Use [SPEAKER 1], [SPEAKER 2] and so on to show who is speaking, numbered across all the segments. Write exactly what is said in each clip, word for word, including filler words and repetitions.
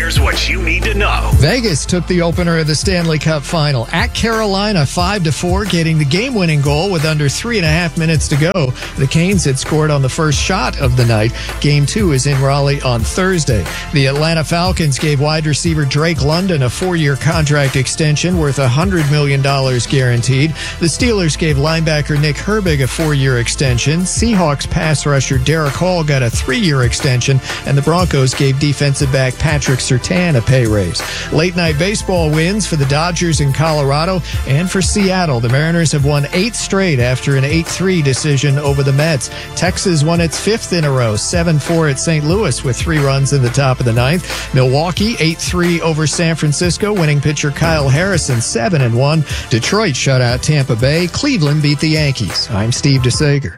[SPEAKER 1] Here's what you need to know.
[SPEAKER 2] Vegas took the opener of the Stanley Cup Final at Carolina five to four, getting the game-winning goal with under three and a half minutes to go. The Canes had scored on the first shot of the night. Game two is in Raleigh on Thursday. The Atlanta Falcons gave wide receiver Drake London a four-year contract extension worth one hundred million dollars guaranteed. The Steelers gave linebacker Nick Herbig a four-year extension. Seahawks pass rusher Derek Hall got a three-year extension, and the Broncos gave defensive back Patrick Surtain a pay raise. Late-night baseball wins for the Dodgers in Colorado and for Seattle. The Mariners have won eight straight after an eight three decision over the Mets. Texas won its fifth in a row, seven four at Saint Louis with three runs in the top of the ninth. Milwaukee eight three over San Francisco, winning pitcher Kyle Harrison seven and one. Detroit shut out Tampa Bay. Cleveland beat the Yankees. I'm Steve DeSager.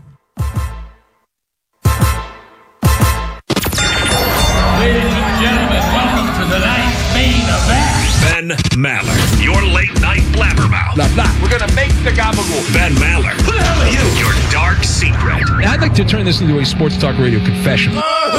[SPEAKER 3] Ladies and gentlemen, welcome to the night's main event.
[SPEAKER 1] Ben Maller, your late-night blabbermouth.
[SPEAKER 3] Blah, blah. We're going to make the gabagool.
[SPEAKER 1] Ben Maller. Who the hell are you? Your dark secret.
[SPEAKER 4] I'd like to turn this into a sports talk radio confession.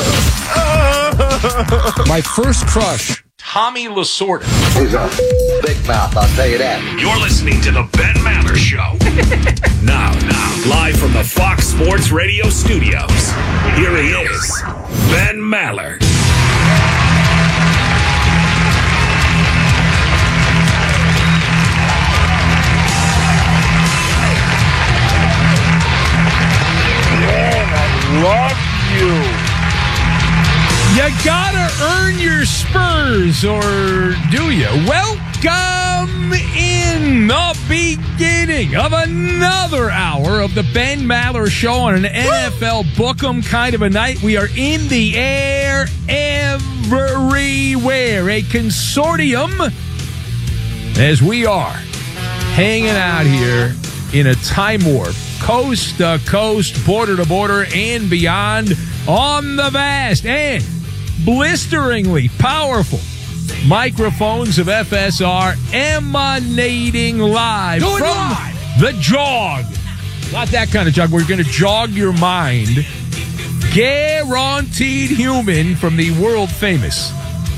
[SPEAKER 4] My first crush, Tommy Lasorda.
[SPEAKER 5] He's a big mouth, I'll tell you that.
[SPEAKER 1] You're listening to the Ben Maller Show. now, now, live from the Fox Sports Radio studios, here he is, Ben Maller.
[SPEAKER 3] Love you.
[SPEAKER 4] You gotta earn your spurs, or do you? Welcome in the beginning of another hour of the Ben Maller Show on an N F L Book'em kind of a night. We are in the air everywhere. A consortium, as we are hanging out here in a time warp, coast to coast, border to border, and beyond on the vast and blisteringly powerful microphones of F S R, emanating live
[SPEAKER 3] Do it
[SPEAKER 4] from
[SPEAKER 3] live.
[SPEAKER 4] the jog. Not that kind of jog. We're going to jog your mind. Guaranteed human from the world famous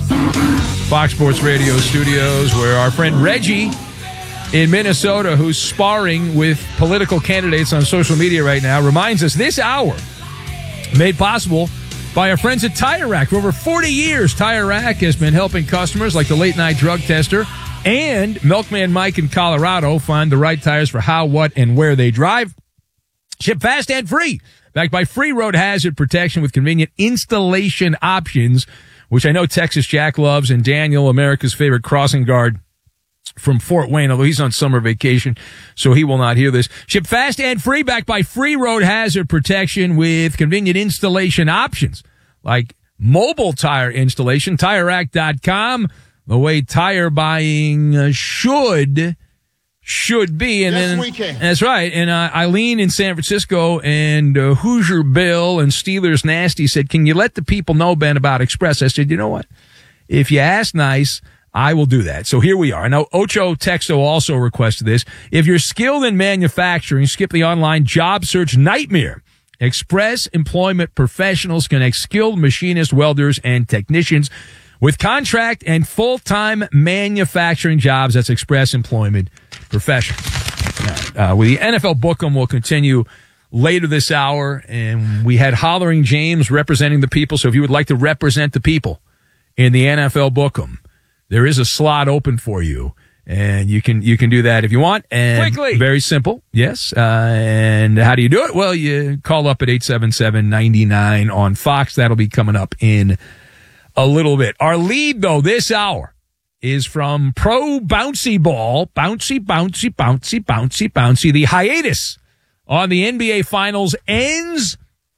[SPEAKER 4] Fox Sports Radio studios, where our friend Reggie in Minnesota, who's sparring with political candidates on social media right now, reminds us this hour made possible by our friends at Tire Rack. For over forty years, Tire Rack has been helping customers like the Late Night Drug Tester and Milkman Mike in Colorado find the right tires for how, what, and where they drive. Ship fast and free. Backed by free road hazard protection with convenient installation options, which I know Texas Jack loves, and Daniel, America's favorite crossing guard from Fort Wayne, although he's on summer vacation, so he will not hear this. Ship fast and free, backed by free road hazard protection with convenient installation options like mobile tire installation. Tire Rack dot com, the way tire buying uh, should should be. And
[SPEAKER 6] yes,
[SPEAKER 4] then
[SPEAKER 6] we can.
[SPEAKER 4] That's right. And uh, Eileen in San Francisco and uh, Hoosier Bill and Steelers Nasty said, "Can you let the people know, Ben, about Express?" I said, "You know what? If you ask nice, I will do that." So here we are. I know Ocho Texto also requested this. If you're skilled in manufacturing, skip the online job search nightmare. Express Employment Professionals connect skilled machinists, welders, and technicians with contract and full-time manufacturing jobs. That's Express Employment Professionals. Uh, with the N F L Book'em will continue later this hour, and we had Hollering James representing the people. So if you would like to represent the people in the N F L Book'em, there is a slot open for you, and you can you can do that if you want. And
[SPEAKER 3] quickly,
[SPEAKER 4] very simple, yes. Uh, and how do you do it? Well, you call up at eight seven seven, nine nine on Fox. That'll be coming up in a little bit. Our lead, though, this hour is from Pro Bouncy Ball. Bouncy, bouncy, bouncy, bouncy, bouncy. The hiatus on the N B A Finals ends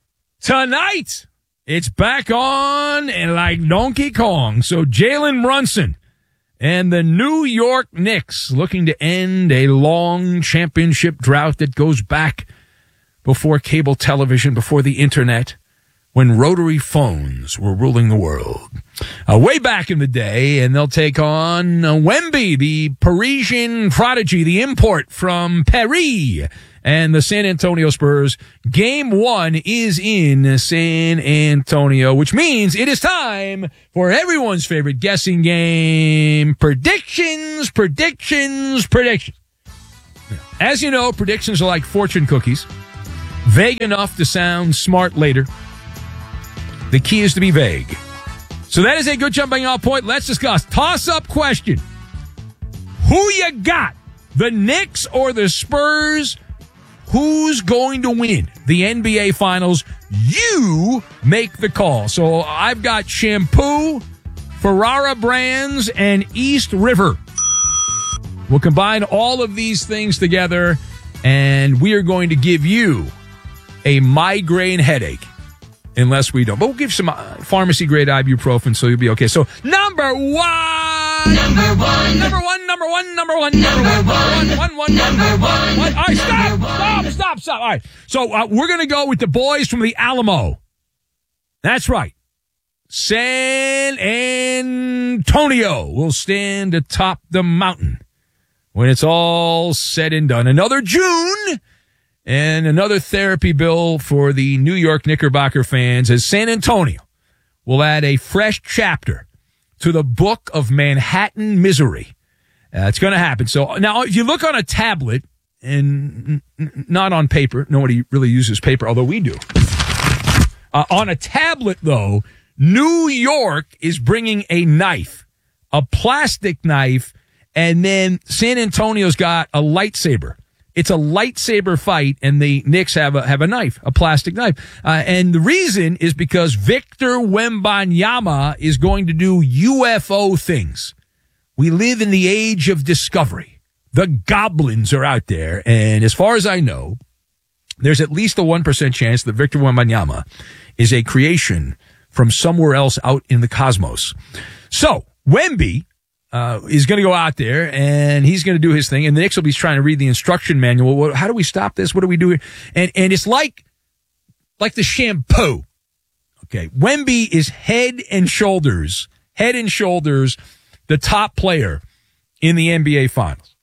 [SPEAKER 4] tonight. It's back on and like Donkey Kong. So Jalen Brunson and the New York Knicks looking to end a long championship drought that goes back before cable television, before the internet, when rotary phones were ruling the world. Uh, way back in the day, and they'll take on uh, Wemby, the Parisian prodigy, the import from Paris, and the San Antonio Spurs. Game one is in San Antonio, which means it is time for everyone's favorite guessing game, predictions, predictions, predictions. As you know, predictions are like fortune cookies, vague enough to sound smart later. The key is to be vague. So that is a good jumping off point. Let's discuss. Toss-up question. Who you got? The Knicks or the Spurs? Who's going to win the N B A Finals? You make the call. So I've got Shampoo, Ferrara Brands, and East River. We'll combine all of these things together, and we are going to give you a migraine headache. Unless we don't. But we'll give some uh, pharmacy-grade ibuprofen, so you'll be okay. So, number one! Number one! Number one, number one, number one, number one, one, one, one, number one. One. All right, stop, stop, stop, stop. All right, so uh, we're going to go with the boys from the Alamo. That's right. San Antonio will stand atop the mountain when it's all said and done. Another June... And another therapy bill for the New York Knickerbocker fans as San Antonio will add a fresh chapter to the book of Manhattan misery. Uh, it's going to happen. So now if you look on a tablet and n- not on paper, nobody really uses paper, although we do. Uh, on a tablet, though, New York is bringing a knife, a plastic knife, and then San Antonio's got a lightsaber. It's a lightsaber fight, and the Knicks have a have a knife, a plastic knife. Uh, and the reason is because Victor Wembanyama is going to do U F O things. We live in the age of discovery. The goblins are out there, and as far as I know, there's at least a one percent chance that Victor Wembanyama is a creation from somewhere else out in the cosmos. So, Wemby... Uh, is going to go out there, and he's going to do his thing, and the Knicks will be trying to read the instruction manual. Well, how do we stop this? What do we do here? And and it's like like the shampoo. Okay, Wemby is head and shoulders, head and shoulders, the top player in the N B A Finals.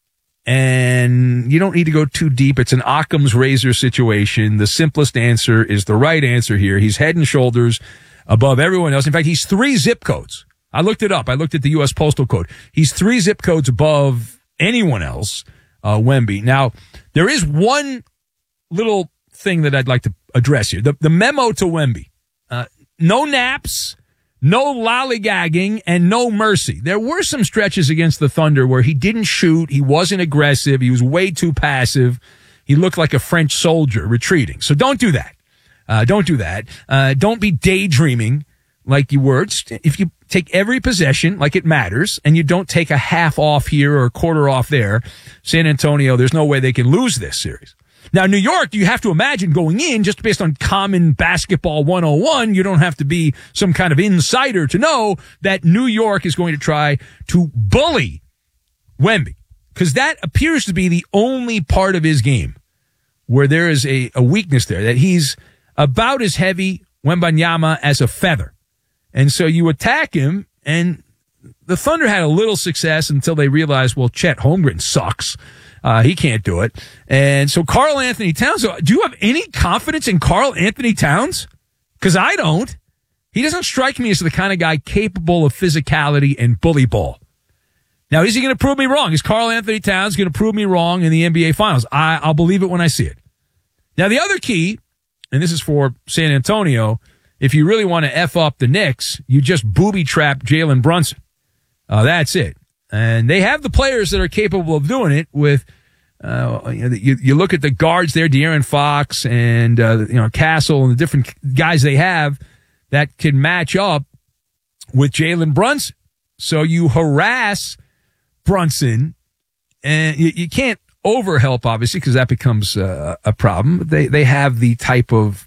[SPEAKER 4] And you don't need to go too deep. It's an Occam's razor situation. The simplest answer is the right answer here. He's head and shoulders above everyone else. In fact, he's three zip codes. I looked it up. I looked at the U S Postal Code. He's three zip codes above anyone else, uh, Wemby. Now, there is one little thing that I'd like to address here. The, the memo to Wemby. Uh, no naps, no lollygagging, and no mercy. There were some stretches against the Thunder where he didn't shoot. He wasn't aggressive. He was way too passive. He looked like a French soldier retreating. So don't do that. Uh, don't do that. Uh, don't be daydreaming like you were. If you take every possession like it matters, and you don't take a half off here or a quarter off there, San Antonio, there's no way they can lose this series. Now, New York, you have to imagine going in just based on common basketball one oh one. You don't have to be some kind of insider to know that New York is going to try to bully Wemby, because that appears to be the only part of his game where there is a, a weakness there, that he's about as heavy, Wembanyama, as a feather. And so you attack him, and the Thunder had a little success until they realized, well, Chet Holmgren sucks. Uh, he can't do it. And so Karl Anthony Towns, do you have any confidence in Karl Anthony Towns? Because I don't. He doesn't strike me as the kind of guy capable of physicality and bully ball. Now, is he going to prove me wrong? Is Karl Anthony Towns going to prove me wrong in the N B A Finals? I, I'll believe it when I see it. Now, the other key, and this is for San Antonio, if you really want to F up the Knicks, you just booby-trap Jalen Brunson. Uh, that's it. And they have the players that are capable of doing it with, uh, you know, you, you look at the guards there, De'Aaron Fox and, uh, you know, Castle and the different guys they have that can match up with Jalen Brunson. So you harass Brunson, and you, you can't overhelp, obviously, because that becomes uh, a problem. They, they have the type of,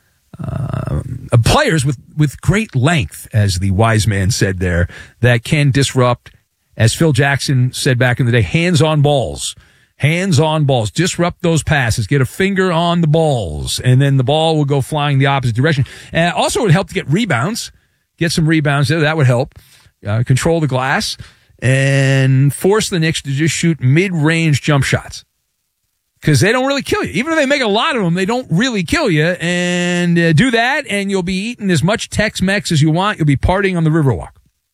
[SPEAKER 4] Uh, players with, with great length, as the wise man said there, that can disrupt, as Phil Jackson said back in the day, hands-on balls. Hands-on balls. Disrupt those passes. Get a finger on the balls, and then the ball will go flying the opposite direction. And also, it would help to get rebounds. Get some rebounds there. That would help. Uh, control the glass and force the Knicks to just shoot mid-range jump shots. because they don't really kill you. Even if they make a lot of them, they don't really kill you. And uh, do that, and you'll be eating as much Tex-Mex as you want. You'll be partying on the Riverwalk.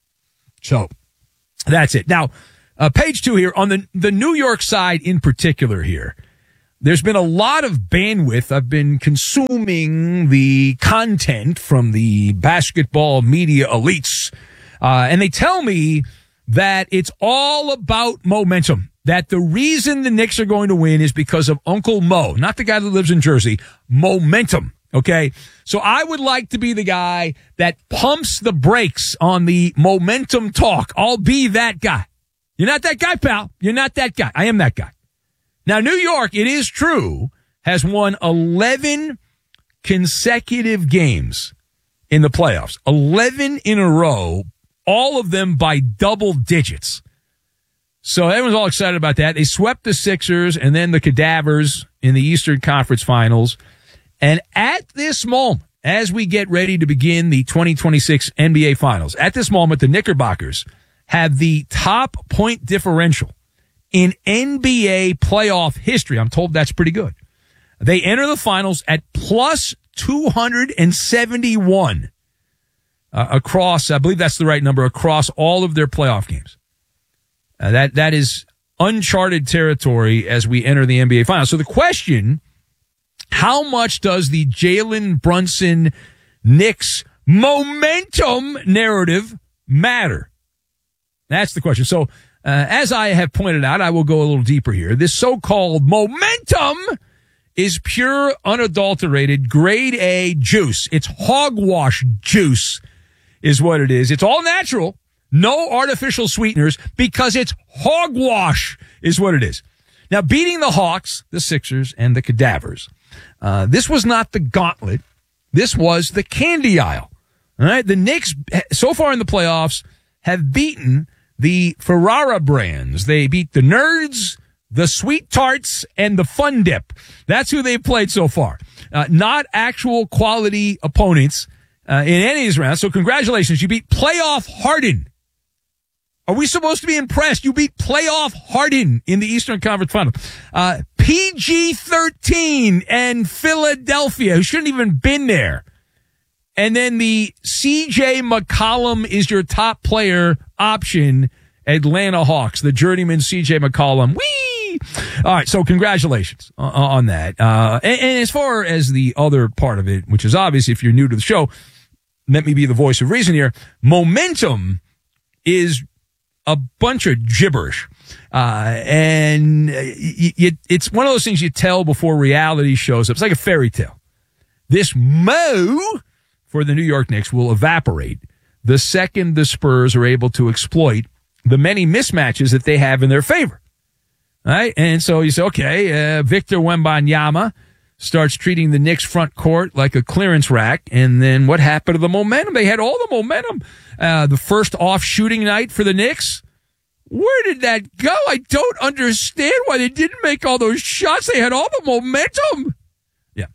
[SPEAKER 4] So that's it. Now, uh, page two here, on the, the New York side in particular here, there's been a lot of bandwidth. I've been consuming the content from the basketball media elites, uh, and they tell me that it's all about momentum, that the reason the Knicks are going to win is because of Uncle Mo, not the guy that lives in Jersey. Momentum, okay? So I would like to be the guy that pumps the brakes on the momentum talk. I'll be that guy. You're not that guy, pal. You're not that guy. I am that guy. Now, New York, it is true, has won eleven consecutive games in the playoffs. eleven in a row, all of them by double digits. So everyone's all excited about that. They swept the Sixers and then the Cadavers in the Eastern Conference Finals. And at this moment, as we get ready to begin the twenty twenty-six N B A Finals, at this moment, the Knickerbockers have the top point differential in N B A playoff history. I'm told that's pretty good. They enter the finals at plus two hundred seventy-one uh, across, I believe that's the right number, across all of their playoff games. Uh, that that is uncharted territory as we enter the N B A Finals. So the question, how much does the Jalen Brunson Knicks momentum narrative matter? That's the question. So uh, as I have pointed out, I will go a little deeper here. This so-called momentum is pure, unadulterated, grade A juice. It's hogwash juice is what it is. It's all natural. No artificial sweeteners, because it's hogwash is what it is. Now, beating the Hawks, the Sixers, and the Cadavers, uh, this was not the gauntlet. This was the candy aisle. All right. The Knicks, so far in the playoffs, have beaten the Ferrara brands. They beat the Nerds, the Sweet Tarts, and the Fun Dip. That's who they've played so far. Uh, not actual quality opponents uh, in any of these rounds. So congratulations. You beat playoff Harden. Are we supposed to be impressed? You beat playoff Harden in the Eastern Conference Final. Uh, P G thirteen and Philadelphia, who shouldn't even been there. And then the C J McCollum is your top player option, Atlanta Hawks, the journeyman C J McCollum. Whee! All right, so congratulations on, on that. Uh, and, and as far as the other part of it, which is obvious if you're new to the show, let me be the voice of reason here. Momentum is a bunch of gibberish. Uh, and y- y- it's one of those things you tell before reality shows up. It's like a fairy tale. This mo for the New York Knicks will evaporate the second the Spurs are able to exploit the many mismatches that they have in their favor. All right? And so you say, okay, uh, Victor Wembanyama starts treating the Knicks front court like a clearance rack. And then what happened to the momentum? They had all the momentum. Uh, the first off shooting night for the Knicks. Where did that go? I don't understand why they didn't make all those shots. They had all the momentum. Yeah.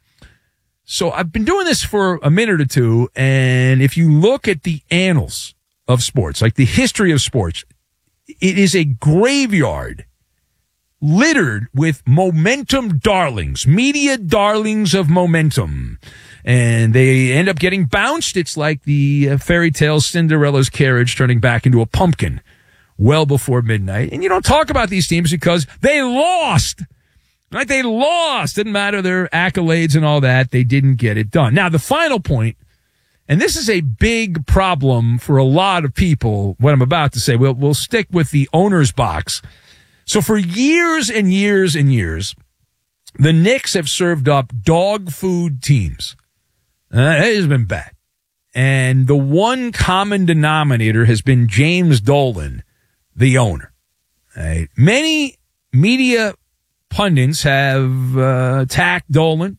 [SPEAKER 4] So I've been doing this for a minute or two. And if you look at the annals of sports, like the history of sports, it is a graveyard littered with momentum darlings, media darlings of momentum. And they end up getting bounced. It's like the uh, fairy tale Cinderella's carriage turning back into a pumpkin well before midnight. And you don't talk about these teams because they lost. Right? They lost. Didn't matter their accolades and all that. They didn't get it done. Now, the final point, and this is a big problem for a lot of people, what I'm about to say. We'll, we'll stick with the owner's box. So for years and years and years, the Knicks have served up dog food teams. Uh, it has been bad. And the one common denominator has been James Dolan, the owner. Right? Many media pundits have uh, attacked Dolan,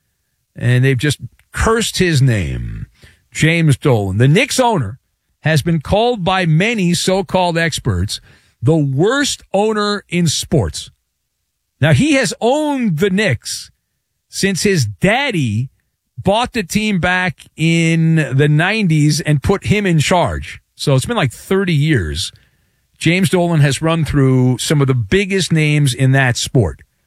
[SPEAKER 4] and they've just cursed his name, James Dolan. The Knicks owner has been called by many so-called experts the worst owner in sports. Now, he has owned the Knicks since his daddy bought the team back in the nineties and put him in charge. So it's been like thirty years. James Dolan has run through some of the biggest names in that sport.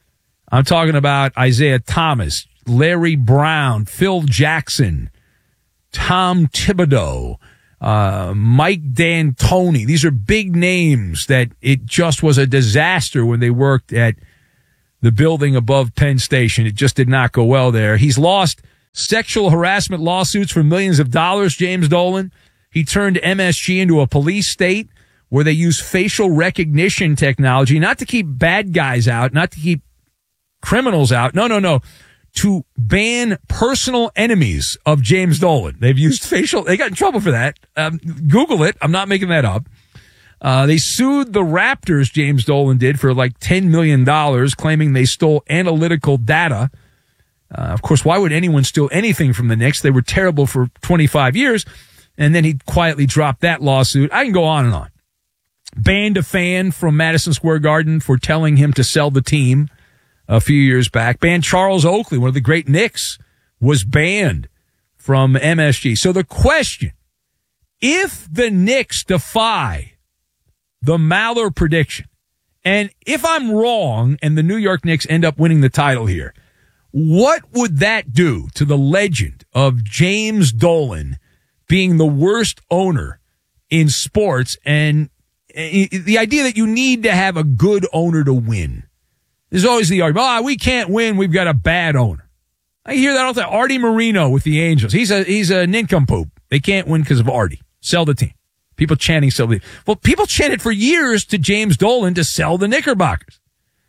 [SPEAKER 4] I'm talking about Isaiah Thomas, Larry Brown, Phil Jackson, Tom Thibodeau, uh, Mike D'Antoni. These are big names that it just was a disaster when they worked at the building above Penn Station. It just did not go well there. He's lost sexual harassment lawsuits for millions of dollars, James Dolan. He turned M S G into a police state where they use facial recognition technology, not to keep bad guys out, not to keep criminals out. No, no, no. To ban personal enemies of James Dolan. They've used facial. They got in trouble for that. Um, Google it. I'm not making that up. Uh, they sued the Raptors, James Dolan did, for like ten million dollars, claiming they stole analytical data. Uh, of course, why would anyone steal anything from the Knicks? They were terrible for twenty-five years. And then he quietly dropped that lawsuit. I can go on and on. Banned a fan from Madison Square Garden for telling him to sell the team a few years back. Banned Charles Oakley, one of the great Knicks, was banned from M S G. So the question, if the Knicks defy the Maller prediction, and if I'm wrong and the New York Knicks end up winning the title here, what would that do to the legend of James Dolan being the worst owner in sports, and the idea that you need to have a good owner to win? There's always the argument, oh, we can't win, we've got a bad owner. I hear that all the time. Artie Moreno with the Angels. He's a he's a nincompoop. They can't win because of Artie. Sell the team. People chanting sell the team. Well, people chanted for years to James Dolan to sell the Knickerbockers.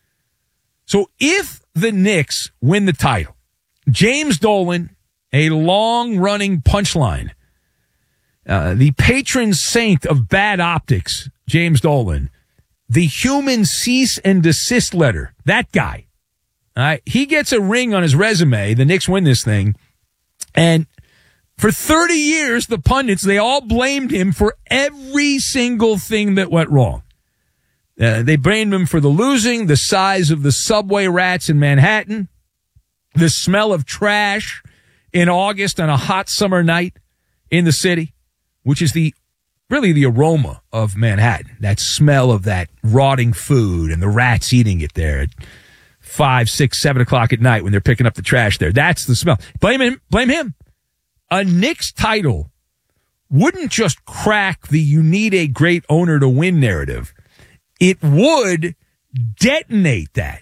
[SPEAKER 4] So if the Knicks win the title, James Dolan, a long-running punchline, uh, the patron saint of bad optics, James Dolan, the human cease and desist letter, that guy, uh, he gets a ring on his resume. The Knicks win this thing. And for thirty years, the pundits, they all blamed him for every single thing that went wrong. Uh, they blamed him for the losing, the size of the subway rats in Manhattan, the smell of trash in August on a hot summer night in the city, which is the really the aroma of Manhattan, that smell of that rotting food and the rats eating it there at five, six, seven o'clock at night when they're picking up the trash there. That's the smell. Blame him. Blame him. A Knicks title wouldn't just crack the you need a great owner to win narrative. It would detonate that.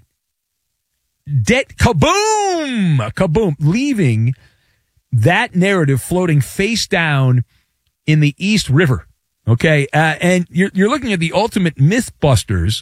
[SPEAKER 4] Det kaboom! Kaboom! Leaving that narrative floating face down in the East River. Okay? Uh, and you're, you're looking at the ultimate Mythbusters.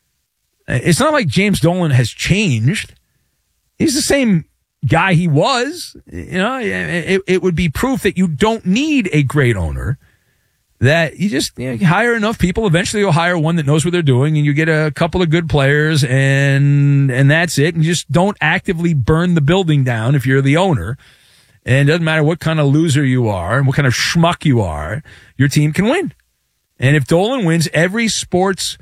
[SPEAKER 4] It's not like James Dolan has changed. He's the same guy he was. You know, it, it would be proof that you don't need a great owner. That you just you know, hire enough people. Eventually you'll hire one that knows what they're doing, and you get a couple of good players, and and that's it. And you just don't actively burn the building down if you're the owner. And it doesn't matter what kind of loser you are and what kind of schmuck you are, your team can win. And if Dolan wins, every sports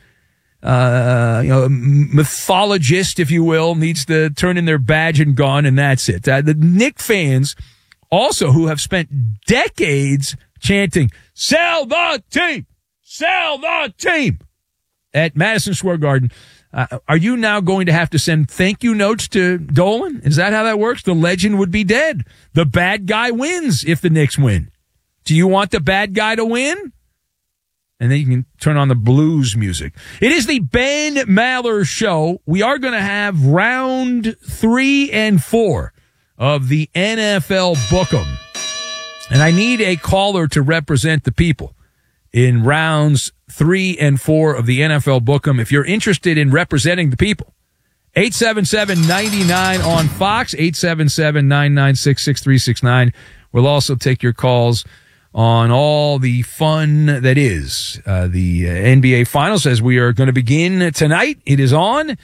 [SPEAKER 4] uh, you know, mythologist, if you will, needs to turn in their badge and gun, and that's it. Uh, the Knick fans also, who have spent decades chanting, sell the team, sell the team at Madison Square Garden. Uh, are you now going to have to send thank you notes to Dolan? Is that how that works? The legend would be dead. The bad guy wins if the Knicks win. Do you want the bad guy to win? And then you can turn on the blues music. It is the Ben Maller Show. We are going to have round three and four of the N F L Book'em. And I need a caller to represent the people in rounds three and four of the N F L Book'em. If you're interested in representing the people, eight seven seven, nine nine on Fox, eight seven seven, nine nine six, six three six nine. We'll also take your calls on all the fun that is uh, the uh, N B A Finals as we are going to begin tonight. It is on,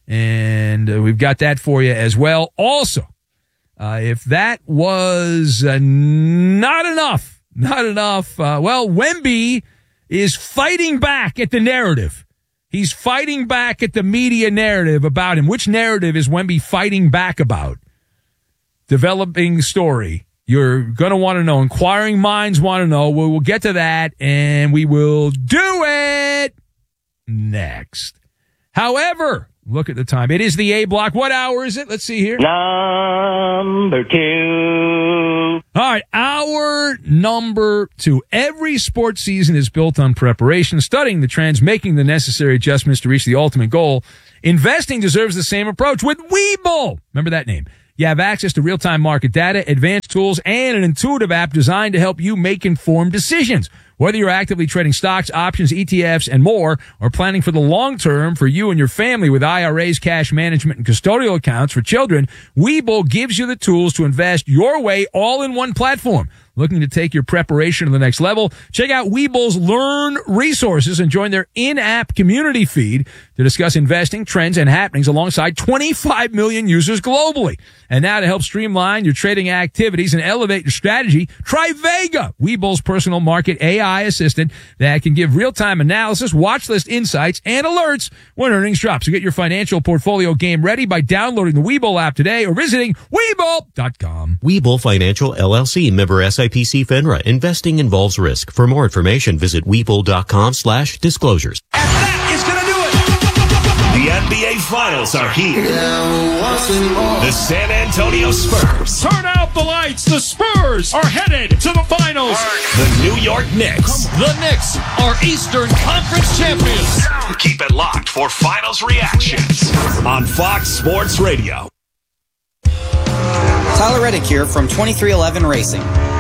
[SPEAKER 4] and uh, we've got that for you as well. Also, Uh, if that was uh, not enough, not enough, uh, well, Wemby is fighting back at the narrative. He's fighting back at the media narrative about him. Which narrative is Wemby fighting back about? Developing story. You're going to want to know. Inquiring minds want to know. We will get to that, and we will do it next. However, Look at the time. It is the A block. What hour is it? Let's see here.
[SPEAKER 6] Number two.
[SPEAKER 4] All right, hour number two. Every sports season is built on preparation, studying the trends, making the necessary adjustments to reach the ultimate goal. Investing deserves the same approach with Webull. Remember that name. You have access to real-time market data, advanced tools, and an intuitive app designed to help you make informed decisions. Whether you're actively trading stocks, options, E T Fs, and more, or planning for the long term for you and your family with I R As, cash management, and custodial accounts for children, Webull gives you the tools to invest your way all in one platform. Looking to take your preparation to the next level? Check out Webull's Learn resources and join their in-app community feed to discuss investing, trends, and happenings alongside twenty-five million users globally. And now to help streamline your trading activities and elevate your strategy, try Vega, Webull's personal market A I assistant that can give real-time analysis, watch list insights, and alerts when earnings drop. So get your financial portfolio game ready by downloading the Webull app today or visiting Webull dot com.
[SPEAKER 7] Webull Financial, L L C, member S I P C FINRA. Investing involves risk. For more information, visit Webull dot com slash disclosures.
[SPEAKER 1] And that is going to do it. The N B A Finals are here. The San Antonio Spurs.
[SPEAKER 3] Turn out the lights. The Spurs are headed to the finals.
[SPEAKER 1] The New York Knicks.
[SPEAKER 3] The Knicks are Eastern Conference champions.
[SPEAKER 1] Keep it locked for finals reactions on Fox Sports Radio.
[SPEAKER 8] Tyler Reddick here from twenty-three eleven Racing.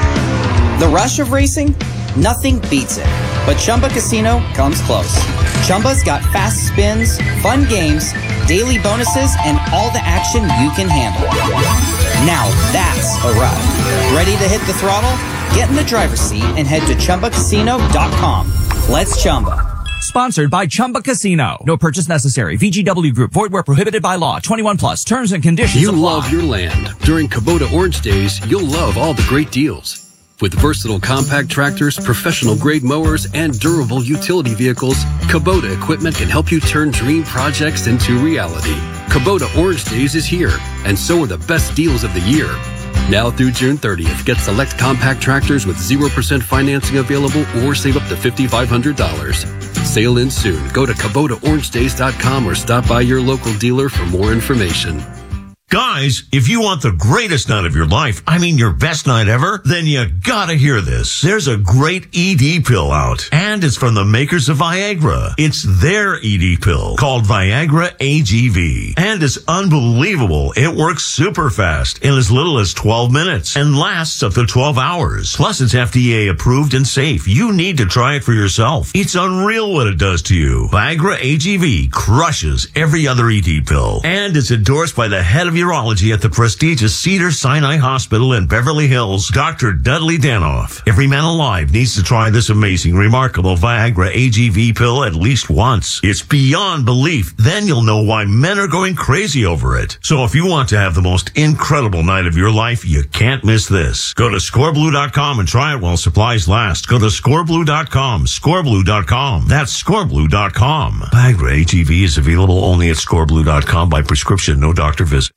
[SPEAKER 8] The rush of racing? Nothing beats it. But Chumba Casino comes close. Chumba's got fast spins, fun games, daily bonuses, and all the action you can handle. Now that's a ride. Ready to hit the throttle? Get in the driver's seat and head to Chumba Casino dot com. Let's Chumba.
[SPEAKER 9] Sponsored by Chumba Casino. No purchase necessary. V G W Group. Void where prohibited by law. twenty-one plus. Terms and conditions
[SPEAKER 10] You
[SPEAKER 9] apply.
[SPEAKER 10] love your land. During Kubota Orange Days, you'll love all the great deals. With versatile compact tractors, professional-grade mowers, and durable utility vehicles, Kubota equipment can help you turn dream projects into reality. Kubota Orange Days is here, and so are the best deals of the year. Now through June thirtieth, get select compact tractors with zero percent financing available or save up to five thousand five hundred dollars. Sail in soon. Go to Kubota Orange Days dot com or stop by your local dealer for more information.
[SPEAKER 11] Guys, if you want the greatest night of your life, I mean your best night ever, then you gotta hear this. There's a great E D pill out, and it's from the makers of Viagra. It's their E D pill called Viagra A G V, and it's unbelievable. It works super fast in as little as twelve minutes and lasts up to twelve hours. Plus, it's F D A approved and safe. You need to try it for yourself. It's unreal what it does to you. Viagra A G V crushes every other E D pill, and it's endorsed by the head of urology at the prestigious Cedars-Sinai Hospital in Beverly Hills, Doctor Dudley Danoff. Every man alive needs to try this amazing, remarkable Viagra A G V pill at least once. It's beyond belief. Then you'll know why men are going crazy over it. So if you want to have the most incredible night of your life, you can't miss this. Go to score blue dot com and try it while supplies last. Go to score blue dot com, score blue dot com. That's score blue dot com. Viagra A G V is available only at score blue dot com by prescription, no doctor visit.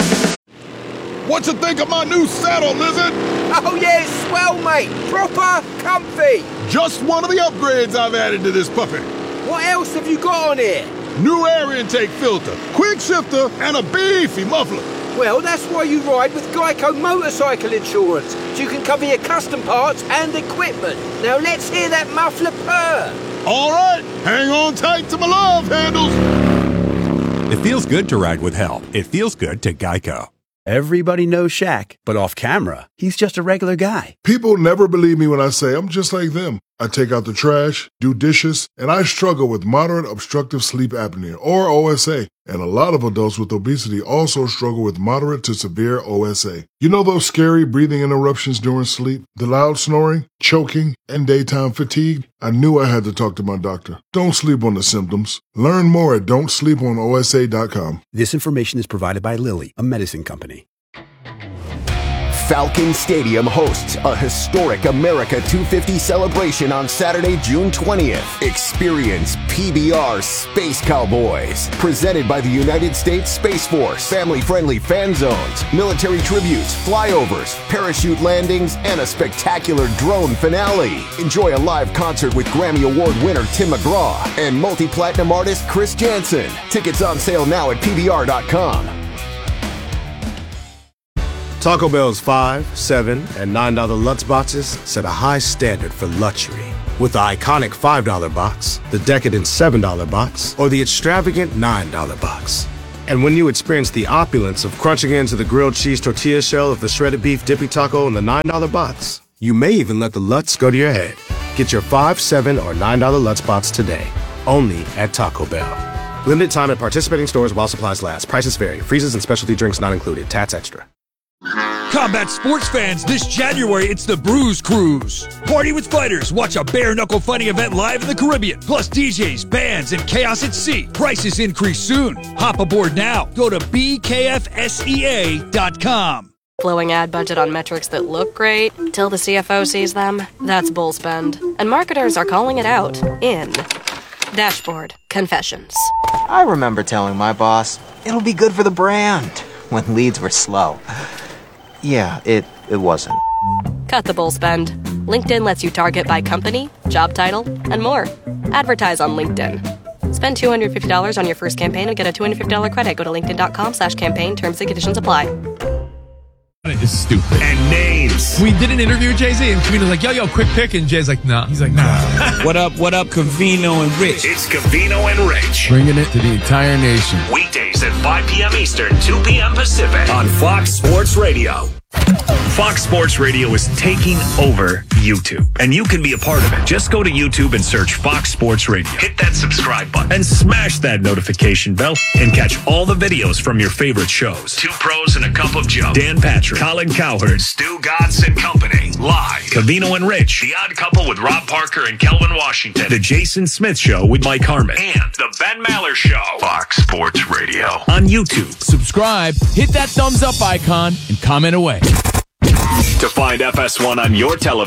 [SPEAKER 12] What you think of my new saddle, Lizard?
[SPEAKER 13] Oh yeah, it's swell, mate. Proper comfy.
[SPEAKER 12] Just one of the upgrades I've added to this puppy.
[SPEAKER 13] What else have you got on here?
[SPEAKER 12] New air intake filter, quick shifter, and a beefy muffler.
[SPEAKER 13] Well, that's why you ride with Geico Motorcycle Insurance, so you can cover your custom parts and equipment. Now let's hear that muffler purr.
[SPEAKER 12] All right, hang on tight to my love handles.
[SPEAKER 14] It feels good to ride with help. It feels good to Geico.
[SPEAKER 15] Everybody knows Shaq, but off camera, he's just a regular guy.
[SPEAKER 12] People never believe me when I say I'm just like them. I take out the trash, do dishes, and I struggle with moderate obstructive sleep apnea, or O S A. And a lot of adults with obesity also struggle with moderate to severe O S A. You know those scary breathing interruptions during sleep, the loud snoring, choking, and daytime fatigue? I knew I had to talk to my doctor. Don't sleep on the symptoms. Learn more at don't sleep on O S A dot com.
[SPEAKER 15] This information is provided by Lilly, a medicine company.
[SPEAKER 16] Falcon Stadium hosts a historic America two fifty celebration on Saturday, June twentieth. Experience P B R Space Cowboys, presented by the United States Space Force. Family-friendly fan zones, military tributes, flyovers, parachute landings, and a spectacular drone finale. Enjoy a live concert with Grammy Award winner Tim McGraw and multi-platinum artist Chris Jansen. Tickets on sale now at P B R dot com.
[SPEAKER 17] Taco Bell's five, seven, and nine dollar Lutz boxes set a high standard for luxury. With the iconic five dollar box, the decadent seven dollar box, or the extravagant nine dollar box. And when you experience the opulence of crunching into the grilled cheese tortilla shell of the shredded beef dippy taco in the nine dollar box, you may even let the Lutz go to your head. Get your five, seven, or nine dollar Lutz box today, only at Taco Bell. Limited time at participating stores while supplies last. Prices vary. Freezes and specialty drinks not included. Tats extra.
[SPEAKER 18] Combat sports fans, this January it's the Bruise Cruise. Party with fighters, watch a bare-knuckle fighting event live in the Caribbean. Plus D Js, bands, and chaos at sea. Prices increase soon. Hop aboard now. Go to B K F S E A dot com.
[SPEAKER 19] Blowing ad budget on metrics that look great till the C F O sees them. That's bull spend. And marketers are calling it out in Dashboard Confessions.
[SPEAKER 20] I remember telling my boss, it'll be good for the brand, when leads were slow. Yeah, it, it wasn't.
[SPEAKER 19] Cut the bull spend. LinkedIn lets you target by company, job title, and more. Advertise on LinkedIn. Spend two hundred fifty dollars on your first campaign and get a two hundred fifty dollars credit. Go to linkedin.com slash campaign. Terms and conditions apply.
[SPEAKER 21] It's stupid.
[SPEAKER 1] And names.
[SPEAKER 21] We did an interview with Jay-Z, and Cavino's like, yo, yo, quick pick, and Jay's like, nah. He's like, nah.
[SPEAKER 18] What up, what up, Cavino and Rich?
[SPEAKER 1] It's Cavino and Rich.
[SPEAKER 21] Bringing it to the entire nation.
[SPEAKER 1] Weekdays at five p.m. Eastern, two p.m. Pacific on Fox Sports Radio. Fox Sports Radio is taking over YouTube, and you can be a part of it. Just go to YouTube and search Fox Sports Radio. Hit that subscribe button and smash that notification bell and catch all the videos from your favorite shows. Two Pros and a Cup of Joe. Dan Patrick, Colin Cowherd, Stu Gatz and Company. Live. Cavino and Rich. The Odd Couple with Rob Parker and Kelvin Washington. The Jason Smith Show with Mike Harmon. And The Ben Maller Show. Fox Sports Radio. On YouTube.
[SPEAKER 21] Subscribe, hit that thumbs up icon, and comment away.
[SPEAKER 1] To find F S one on your television,